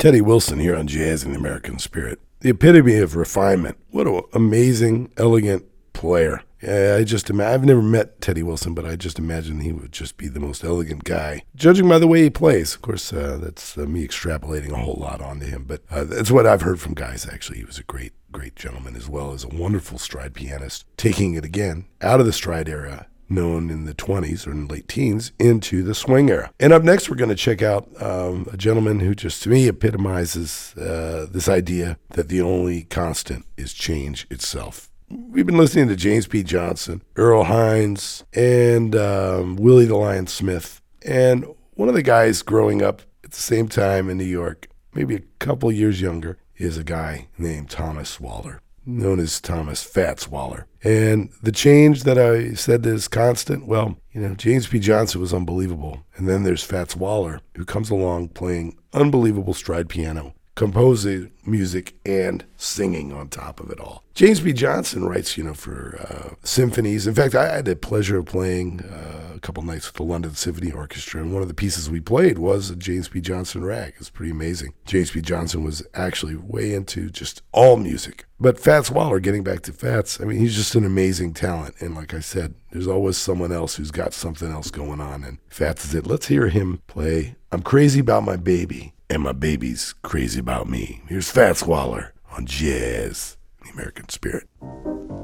Teddy Wilson here on Jazz and the American Spirit. The epitome of refinement. What an amazing, elegant player. I've never met Teddy Wilson, but I just imagine he would just be the most elegant guy. Judging by the way he plays, of course, that's me extrapolating a whole lot onto him, but that's what I've heard from guys, actually. He was a great gentleman, as well as a wonderful stride pianist, taking it again out of the stride era, known in the 20s or in the late teens, into the swing era. And up next, we're going to check out a gentleman who just, to me, epitomizes this idea that the only constant is change itself. We've been listening to James P. Johnson, Earl Hines, and Willie the Lion Smith. And one of the guys growing up at the same time in New York, maybe a couple years younger, is a guy named Thomas Waller, known as Thomas Fats Waller. And the change that I said is constant, well, James P. Johnson was unbelievable. And then there's Fats Waller, who comes along playing unbelievable stride piano, composing music, and singing on top of it all. James P. Johnson writes, for symphonies. In fact, I had the pleasure of playing a couple nights with the London Symphony Orchestra, and one of the pieces we played was a James P. Johnson rag. It's pretty amazing. James P. Johnson was actually way into just all music. But Fats Waller, getting back to Fats, he's just an amazing talent. And like I said, there's always someone else who's got something else going on, and Fats is it. Let's hear him play I'm Crazy About My Baby, and My Baby's Crazy About Me. Here's Fats Waller on Jazz, the American Spirit.